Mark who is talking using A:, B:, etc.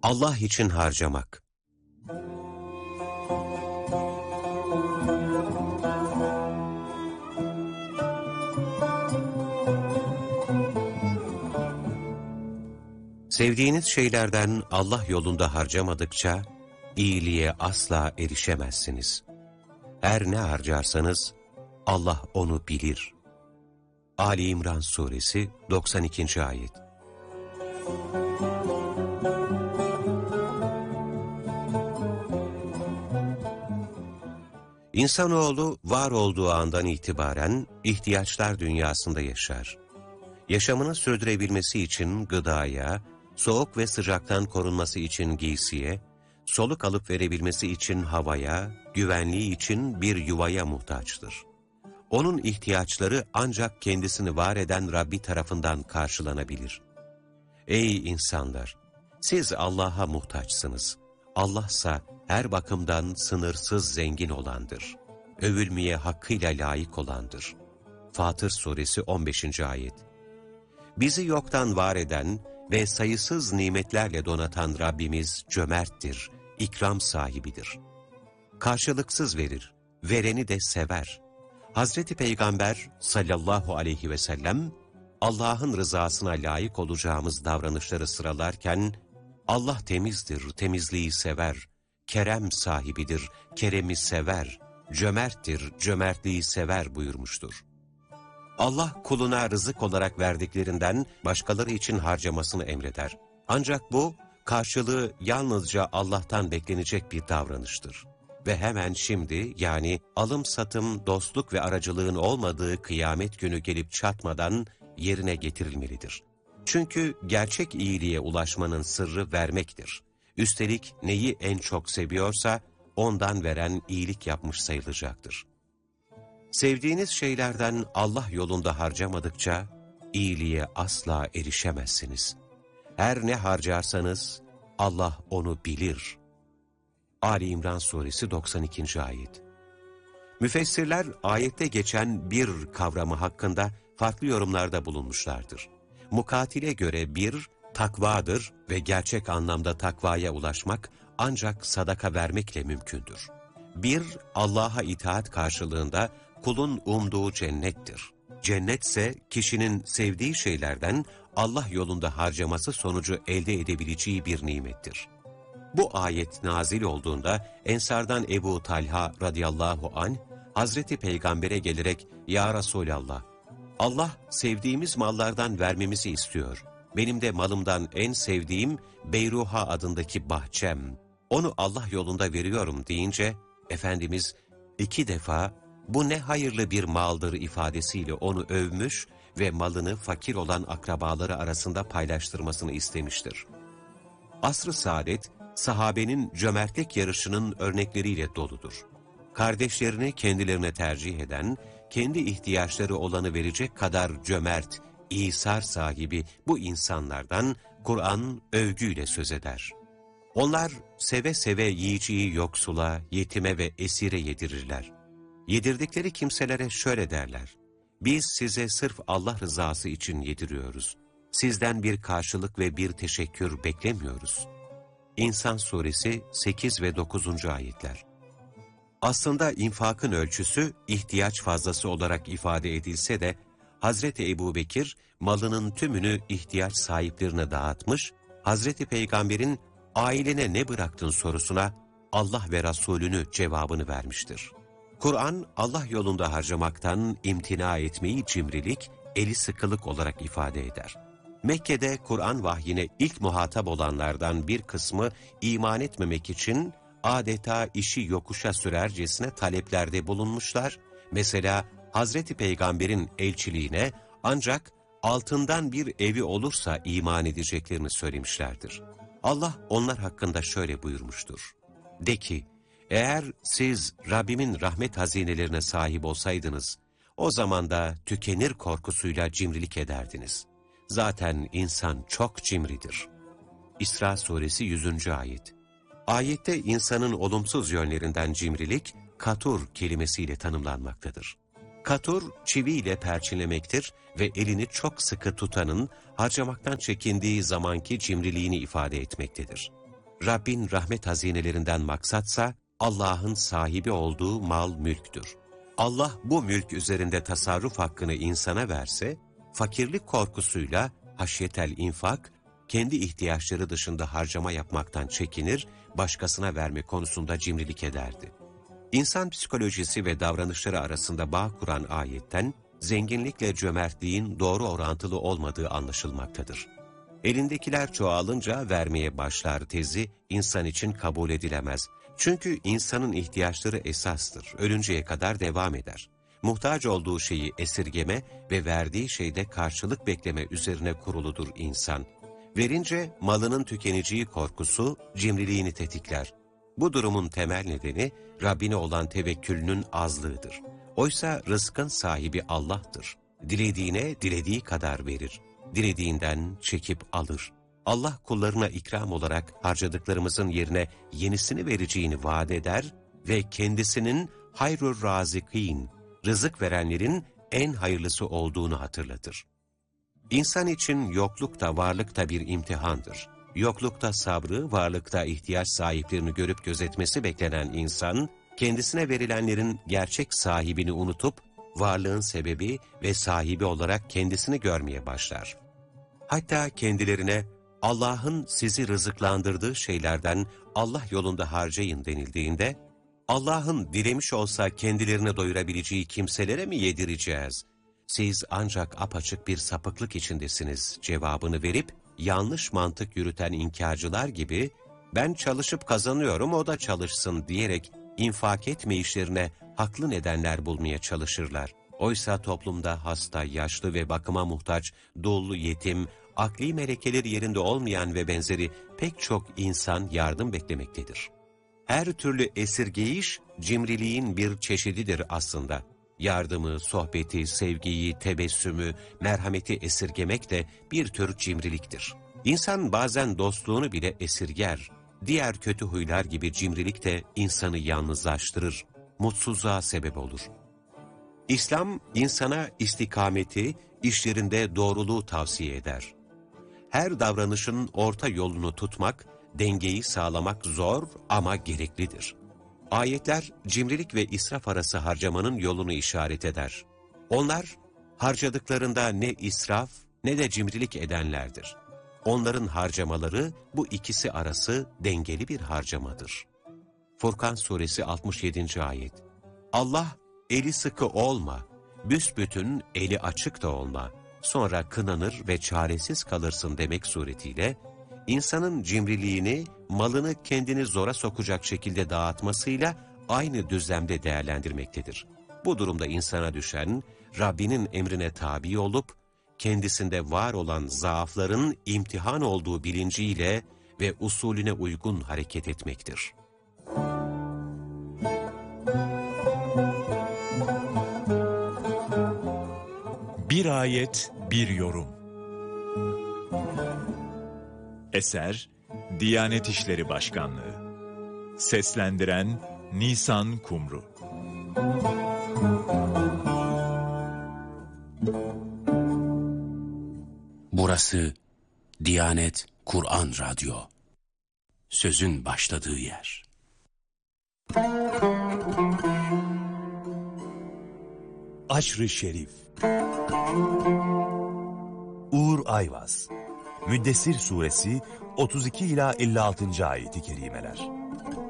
A: Allah için harcamak. Sevdiğiniz şeylerden Allah yolunda harcamadıkça iyiliğe asla erişemezsiniz. Her ne harcarsanız Allah onu bilir. Ali İmran Suresi 92. Ayet. İnsanoğlu var olduğu andan itibaren ihtiyaçlar dünyasında yaşar. Yaşamını sürdürebilmesi için gıdaya, soğuk ve sıcaktan korunması için giysiye, soluk alıp verebilmesi için havaya, güvenliği için bir yuvaya muhtaçtır. Onun ihtiyaçları ancak kendisini var eden Rabbi tarafından karşılanabilir. Ey insanlar! Siz Allah'a muhtaçsınız. Allah'sa her bakımdan sınırsız zengin olandır. Övülmeye hakkıyla layık olandır. Fatır Suresi 15. Ayet. Bizi yoktan var eden ve sayısız nimetlerle donatan Rabbimiz cömerttir, ikram sahibidir. Karşılıksız verir, vereni de sever. Hazreti Peygamber sallallahu aleyhi ve sellem, Allah'ın rızasına layık olacağımız davranışları sıralarken, Allah temizdir, temizliği sever, kerem sahibidir, keremi sever, cömerttir, cömertliği sever buyurmuştur. Allah kuluna rızık olarak verdiklerinden başkaları için harcamasını emreder. Ancak bu, karşılığı yalnızca Allah'tan beklenecek bir davranıştır. Ve hemen şimdi, yani alım satım, dostluk ve aracılığın olmadığı kıyamet günü gelip çatmadan yerine getirilmelidir. Çünkü gerçek iyiliğe ulaşmanın sırrı vermektir. Üstelik neyi en çok seviyorsa ondan veren iyilik yapmış sayılacaktır. Sevdiğiniz şeylerden Allah yolunda harcamadıkça iyiliğe asla erişemezsiniz. Her ne harcarsanız Allah onu bilir. Ali İmran Suresi 92. Ayet. Müfessirler ayette geçen bir kavramı hakkında farklı yorumlarda bulunmuşlardır. Mukatile göre bir, takvadır ve gerçek anlamda takvaya ulaşmak ancak sadaka vermekle mümkündür. Bir, Allah'a itaat karşılığında kulun umduğu cennettir. Cennetse kişinin sevdiği şeylerden Allah yolunda harcaması sonucu elde edebileceği bir nimettir. Bu ayet nazil olduğunda Ensardan Ebu Talha radıyallahu anh, Hazreti Peygamber'e gelerek "Ya Resulallah, Allah sevdiğimiz mallardan vermemizi istiyor. Benim de malımdan en sevdiğim Beyruha adındaki bahçem. Onu Allah yolunda veriyorum" deyince, Efendimiz 2 defa "Bu ne hayırlı bir maldır" ifadesiyle onu övmüş ve malını fakir olan akrabaları arasında paylaştırmasını istemiştir. Asr-ı Saadet, sahabenin cömertlik yarışının örnekleriyle doludur. Kardeşlerini kendilerine tercih eden, kendi ihtiyaçları olanı verecek kadar cömert, İsar sahibi bu insanlardan Kur'an övgüyle söz eder. Onlar seve seve yiyeceği yoksula, yetime ve esire yedirirler. Yedirdikleri kimselere şöyle derler: "Biz size sırf Allah rızası için yediriyoruz. Sizden bir karşılık ve bir teşekkür beklemiyoruz." İnsan Suresi 8 ve 9. ayetler. Aslında infakın ölçüsü ihtiyaç fazlası olarak ifade edilse de, Hazreti Ebubekir malının tümünü ihtiyaç sahiplerine dağıtmış, Hazreti Peygamber'in "Ailene ne bıraktın?" sorusuna "Allah ve Resulünü" cevabını vermiştir. Kur'an, Allah yolunda harcamaktan imtina etmeyi cimrilik, eli sıkılık olarak ifade eder. Mekke'de Kur'an vahyine ilk muhatap olanlardan bir kısmı iman etmemek için adeta işi yokuşa sürercesine taleplerde bulunmuşlar. Mesela Hazreti Peygamber'in elçiliğine ancak altından bir evi olursa iman edeceklerini söylemişlerdir. Allah onlar hakkında şöyle buyurmuştur: "De ki, eğer siz Rabbimin rahmet hazinelerine sahip olsaydınız, o zaman da tükenir korkusuyla cimrilik ederdiniz. Zaten insan çok cimridir." İsra Suresi 100. Ayet. Ayette insanın olumsuz yönlerinden cimrilik, katur kelimesiyle tanımlanmaktadır. Katur, çiviyle perçinlemektir ve elini çok sıkı tutanın harcamaktan çekindiği zamanki cimriliğini ifade etmektedir. Rabbin rahmet hazinelerinden maksatsa Allah'ın sahibi olduğu mal mülktür. Allah bu mülk üzerinde tasarruf hakkını insana verse, fakirlik korkusuyla haşyetel infak, kendi ihtiyaçları dışında harcama yapmaktan çekinir, başkasına verme konusunda cimrilik ederdi. İnsan psikolojisi ve davranışları arasında bağ kuran ayetten, zenginlikle cömertliğin doğru orantılı olmadığı anlaşılmaktadır. Elindekiler çoğalınca vermeye başlar tezi insan için kabul edilemez. Çünkü insanın ihtiyaçları esastır, ölünceye kadar devam eder. Muhtaç olduğu şeyi esirgeme ve verdiği şeyde karşılık bekleme üzerine kuruludur insan. Verince malının tükeneceği korkusu cimriliğini tetikler. Bu durumun temel nedeni Rabbine olan tevekkülünün azlığıdır. Oysa rızkın sahibi Allah'tır. Dilediğine dilediği kadar verir. Dilediğinden çekip alır. Allah kullarına ikram olarak harcadıklarımızın yerine yenisini vereceğini vaat eder ve kendisinin hayrur razikîn, rızık verenlerin en hayırlısı olduğunu hatırlatır. İnsan için yokluk da varlık da bir imtihandır. Yoklukta sabrı, varlıkta ihtiyaç sahiplerini görüp gözetmesi beklenen insan, kendisine verilenlerin gerçek sahibini unutup, varlığın sebebi ve sahibi olarak kendisini görmeye başlar. Hatta kendilerine Allah'ın sizi rızıklandırdığı şeylerden Allah yolunda harcayın denildiğinde, Allah'ın dilemiş olsa kendilerini doyurabileceği kimselere mi yedireceğiz? Siz ancak apaçık bir sapıklık içindesiniz cevabını verip, yanlış mantık yürüten inkarcılar gibi, ben çalışıp kazanıyorum o da çalışsın diyerek infak etme işlerine haklı nedenler bulmaya çalışırlar. Oysa toplumda hasta, yaşlı ve bakıma muhtaç, dul, yetim, akli melekeleri yerinde olmayan ve benzeri pek çok insan yardım beklemektedir. Her türlü esirgeyiş, cimriliğin bir çeşididir aslında. Yardımı, sohbeti, sevgiyi, tebessümü, merhameti esirgemek de bir tür cimriliktir. İnsan bazen dostluğunu bile esirger. Diğer kötü huylar gibi cimrilik de insanı yalnızlaştırır, mutsuzluğa sebep olur. İslam, insana istikameti, işlerinde doğruluğu tavsiye eder. Her davranışın orta yolunu tutmak, dengeyi sağlamak zor ama gereklidir. Ayetler, cimrilik ve israf arası harcamanın yolunu işaret eder. Onlar, harcadıklarında ne israf ne de cimrilik edenlerdir. Onların harcamaları bu ikisi arası dengeli bir harcamadır. Furkan Suresi 67. Ayet. Allah, eli sıkı olma, büsbütün eli açık da olma, sonra kınanır ve çaresiz kalırsın demek suretiyle, insanın cimriliğini, malını kendini zora sokacak şekilde dağıtmasıyla aynı düzlemde değerlendirmektedir. Bu durumda insana düşen, Rabbinin emrine tabi olup, kendisinde var olan zaafların imtihan olduğu bilinciyle ve usulüne uygun hareket etmektir.
B: Bir ayet, bir yorum. Eser, Diyanet İşleri Başkanlığı. Seslendiren Nisan Kumru.
C: Burası Diyanet Kur'an Radyo. Sözün başladığı yer.
D: Aşr-ı Şerif. Uğur Ayvaz. Müddessir Suresi 32 ila 56. ayet-i kerimeler.